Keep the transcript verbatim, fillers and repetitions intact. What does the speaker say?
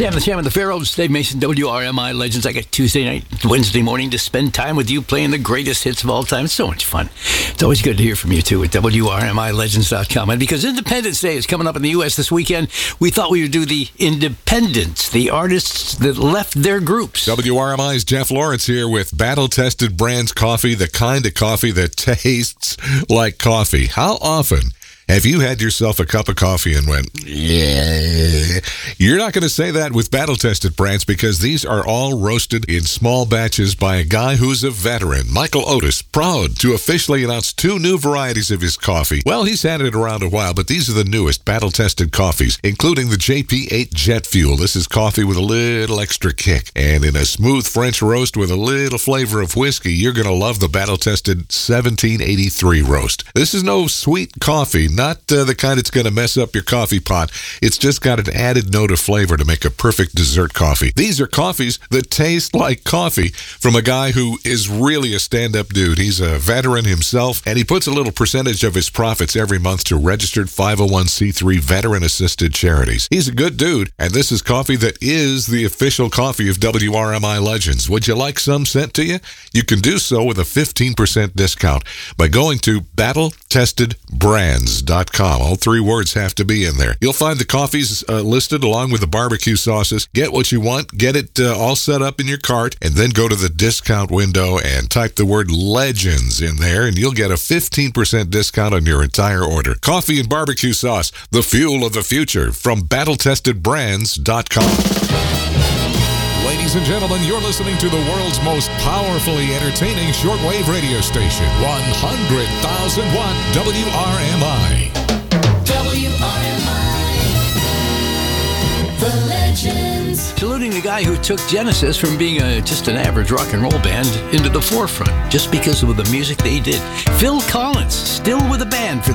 Sam the Sham and the Pharaohs, Dave Mason, W R M I Legends. I get Tuesday night, Wednesday morning to spend time with you playing the greatest hits of all time. It's so much fun. It's always good to hear from you, too, at W R M I Legends dot com. And because Independence Day is coming up in the U S this weekend, we thought we would do the Independents, the artists that left their groups. W R M I's Jeff Lawrence here with battle-tested brands coffee, the kind of coffee that tastes like coffee. How often have you had yourself a cup of coffee and went, yeah? You're not going to say that with battle-tested brands because these are all roasted in small batches by a guy who's a veteran. Michael Otis, proud to officially announce two new varieties of his coffee. Well, he's had it around a while, but these are the newest battle-tested coffees, including the J P eight Jet Fuel. This is coffee with a little extra kick. And in a smooth French roast with a little flavor of whiskey, you're going to love the battle-tested seventeen eighty-three roast. This is no sweet coffee, not uh, the kind that's going to mess up your coffee pot. It's just got an added note of flavor to make a perfect dessert coffee. These are coffees that taste like coffee from a guy who is really a stand-up dude. He's a veteran himself, and he puts a little percentage of his profits every month to registered five oh one c three veteran-assisted charities. He's a good dude, and this is coffee that is the official coffee of W R M I Legends. Would you like some sent to you? You can do so with a fifteen percent discount by going to battle tested brands dot com. All three words have to be in there. You'll find the coffees uh, listed along with the barbecue sauces. Get what you want, get it uh, all set up in your cart, and then go to the discount window and type the word Legends in there, and you'll get a fifteen percent discount on your entire order. Coffee and barbecue sauce, the fuel of the future, from battle tested brands dot com. Ladies and gentlemen, you're listening to the world's most powerfully entertaining shortwave radio station, one hundred thousand watt W R M I. W R M I, the Legends. Saluting the guy who took Genesis from being a, just an average rock and roll band into the forefront just because of the music they did. Phil Collins, still with a band for